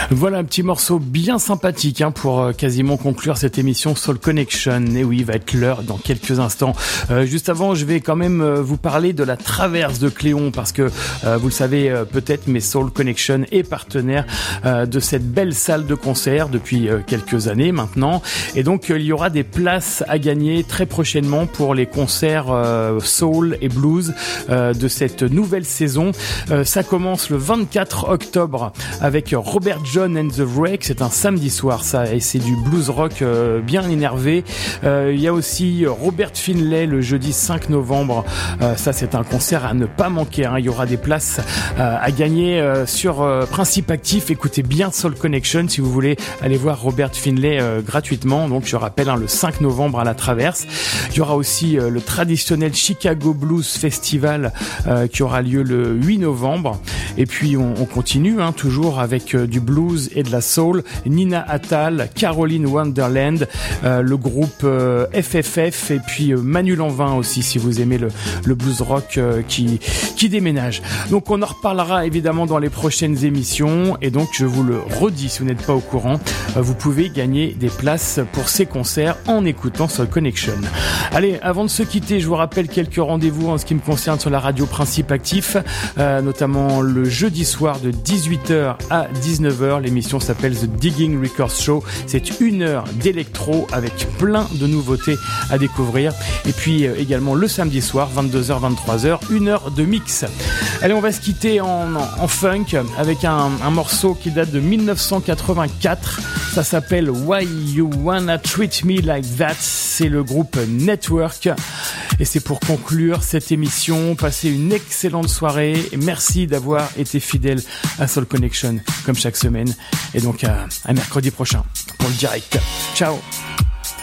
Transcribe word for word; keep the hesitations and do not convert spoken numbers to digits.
Voilà un petit morceau bien sympathique hein, pour euh, quasiment conclure cette émission Soul Connection. Et oui, il va être l'heure dans quelques instants. Euh, juste avant, je vais quand même euh, vous parler de la Traverse de Cléon parce que euh, vous le savez euh, peut-être, mais Soul Connection est partenaire euh, de cette belle salle de concert depuis euh, quelques années maintenant. Et donc, euh, il y aura des places à gagner très prochainement pour les concerts euh, Soul et Blues euh, de cette nouvelle saison. Euh, ça commence le vingt-quatre octobre avec Robert John and the Wreck. C'est un samedi soir, ça, et c'est du blues rock euh, bien énervé. Euh, il y a aussi Robert Finlay le jeudi cinq novembre. Euh, ça, c'est un concert à ne pas manquer. Hein. Il y aura des places euh, à gagner euh, sur euh, Principe Actif. Écoutez bien Soul Connection si vous voulez aller voir Robert Finlay euh, gratuitement. Donc, je rappelle, hein, le cinq novembre à la Traverse. Il y aura aussi euh, le traditionnel Chicago Blues Festival euh, qui aura lieu le huit novembre. Et puis, on, on continue hein, toujours avec euh, du blues et de la soul. Nina Attal, Caroline Wonderland, euh, le groupe euh, F F F et puis euh, Manu Lanvin aussi si vous aimez le, le blues rock euh, qui, qui déménage. Donc on en reparlera évidemment dans les prochaines émissions et donc je vous le redis si vous n'êtes pas au courant, euh, vous pouvez gagner des places pour ces concerts en écoutant Soul Connection. Allez, avant de se quitter, je vous rappelle quelques rendez-vous en ce qui me concerne sur la radio Principe Actif, euh, notamment le jeudi soir de dix-huit heures à dix-neuf heures. L'émission s'appelle The Digging Records Show. C'est une heure d'électro avec plein de nouveautés à découvrir. Et puis euh, également le samedi soir, vingt-deux heures vingt-trois heures, une heure de mix. Allez, on va se quitter en, en funk avec un, un morceau qui date de dix-neuf cent quatre-vingt-quatre. Ça s'appelle Why You Wanna Treat Me Like That. C'est le groupe Network. Et c'est pour conclure cette émission. Passez une excellente soirée. Et merci d'avoir été fidèle à Soul Connection comme chaque semaine. Et donc à, à mercredi prochain pour le direct. Ciao.